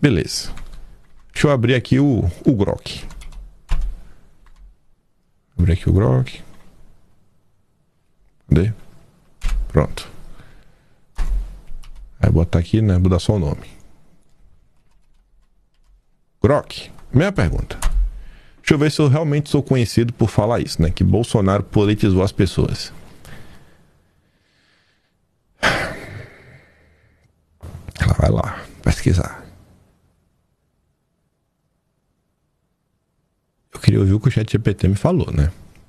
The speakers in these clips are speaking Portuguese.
Beleza. Deixa eu abrir aqui o Grok. Abrir aqui o Grok. Cadê? Pronto. Aí botar aqui, né? Vou dar só o nome. Grok, minha pergunta. Deixa eu ver se eu realmente sou conhecido por falar isso, né? Que Bolsonaro politizou as pessoas. Ela vai lá pesquisar. Eu queria ouvir o que o ChatGPT me falou, né?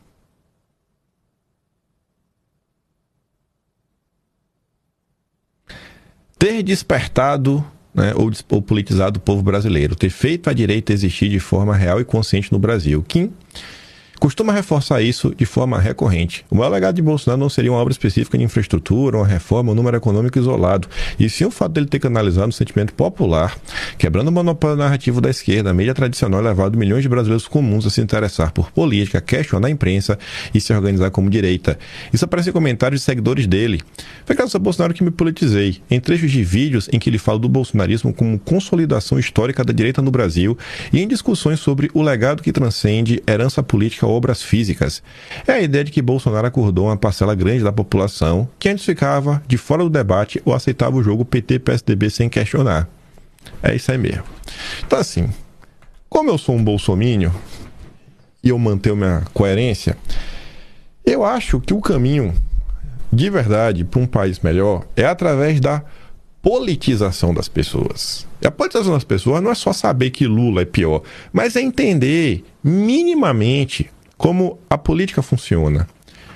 Ter despertado, né, ou politizado o povo brasileiro, ter feito a direita existir de forma real e consciente no Brasil. Kim costuma reforçar isso de forma recorrente. O maior legado de Bolsonaro não seria uma obra específica de infraestrutura, uma reforma, um número econômico isolado, e sim o fato dele ter canalizado um sentimento popular, quebrando o monopólio narrativo da esquerda, a mídia tradicional e levado milhões de brasileiros comuns a se interessar por política, questionar a imprensa e se organizar como direita. Isso aparece em comentários de seguidores dele. Foi graças a Bolsonaro que me politizei, em trechos de vídeos em que ele fala do bolsonarismo como consolidação histórica da direita no Brasil e em discussões sobre o legado que transcende herança política ou obras físicas. É a ideia de que Bolsonaro acordou uma parcela grande da população que antes ficava de fora do debate ou aceitava o jogo PT-PSDB sem questionar. É isso aí mesmo. Então assim, como eu sou um bolsomínio e eu mantenho minha coerência, eu acho que o caminho de verdade para um país melhor é através da politização das pessoas. E a politização das pessoas não é só saber que Lula é pior, mas é entender minimamente como a política funciona.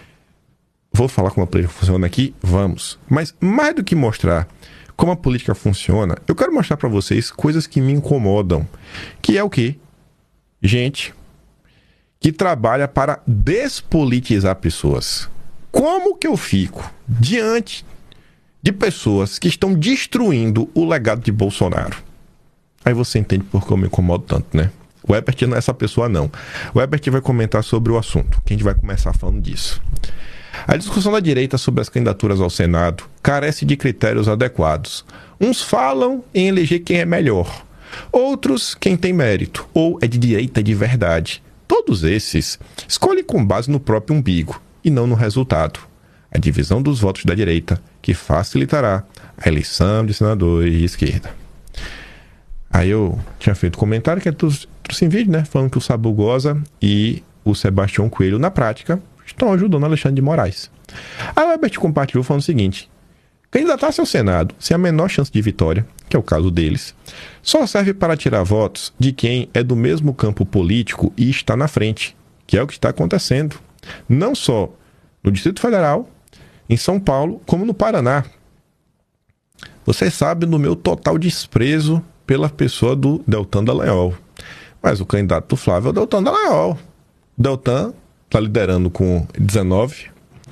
Vou falar como a política funciona aqui? Vamos. Mas mais do que mostrar como a política funciona, eu quero mostrar para vocês coisas que me incomodam. Que é o quê? Gente que trabalha para despolitizar pessoas. Como que eu fico diante de pessoas que estão destruindo o legado de Bolsonaro? Aí você entende por que eu me incomodo tanto, né? O Herbert não é essa pessoa, não. O Herbert vai comentar sobre o assunto, que a gente vai começar falando disso. A discussão da direita sobre as candidaturas ao Senado carece de critérios adequados. Uns falam em eleger quem é melhor, outros quem tem mérito, ou é de direita de verdade. Todos esses escolhem com base no próprio umbigo e não no resultado. A divisão dos votos da direita, que facilitará a eleição de senadores de esquerda. Aí eu tinha feito comentário que é tudo sem vídeo, né? Falando que o Sabugosa e o Sebastião Coelho, na prática, estão ajudando Alexandre de Moraes. Aí o Herbert compartilhou falando o seguinte: candidatar-se ao Senado sem a menor chance de vitória, que é o caso deles, só serve para tirar votos de quem é do mesmo campo político e está na frente, que é o que está acontecendo, não só no Distrito Federal, em São Paulo, como no Paraná. Vocês sabem do meu total desprezo pela pessoa do Deltan Dallagnol. Mas o candidato do Flávio é o Deltan Dallagnol. O Deltan está liderando com 19.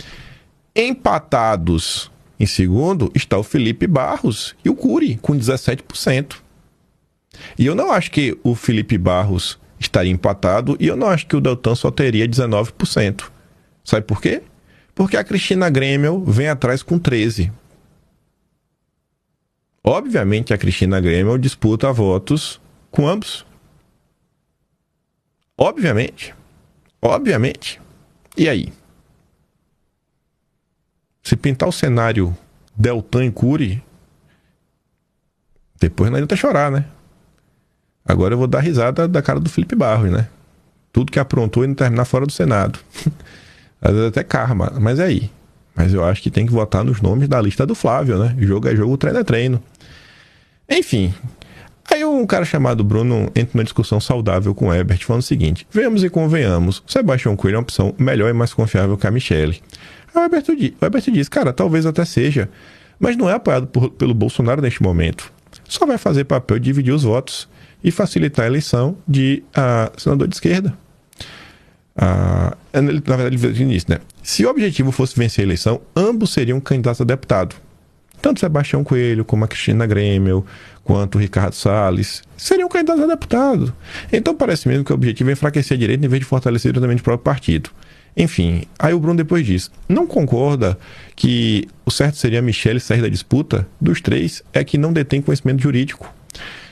Empatados em segundo está o Felipe Barros e o Cury, com 17%. E eu não acho que o Felipe Barros estaria empatado e eu não acho que o Deltan só teria 19%. Sabe por quê? Porque a Cristina Grêmio vem atrás com 13%. Obviamente a Cristina Grêmio disputa votos com ambos. Obviamente. E aí? Se pintar o cenário Deltan e Cury, depois não adianta chorar, né? Agora eu vou dar risada da cara do Felipe Barros, né? Tudo que aprontou e não terminar fora do Senado. Às vezes até karma, mas é aí. Mas eu acho que tem que votar nos nomes da lista do Flávio, né? Jogo é jogo, treino é treino. Enfim. Aí um cara chamado Bruno entra numa discussão saudável com o Herbert, falando o seguinte: vemos e convenhamos, o Sebastião Coelho é uma opção melhor e mais confiável que a Michelle. Aí o Herbert diz, cara, talvez até seja, mas não é apoiado pelo Bolsonaro neste momento. Só vai fazer papel de dividir os votos e facilitar a eleição de senador de esquerda. Na verdade, ele disse nisso, né? Se o objetivo fosse vencer a eleição, ambos seriam candidatos a deputado. Tanto Sebastião Coelho, como a Cristina Grêmio, quanto o Ricardo Salles, seriam candidatos a deputado. Então parece mesmo que o objetivo é enfraquecer a direita em vez de fortalecer diretamente o próprio partido. Enfim, aí o Bruno depois diz, não concorda que o certo seria a Michelle sair da disputa? Dos três, é que não detém conhecimento jurídico.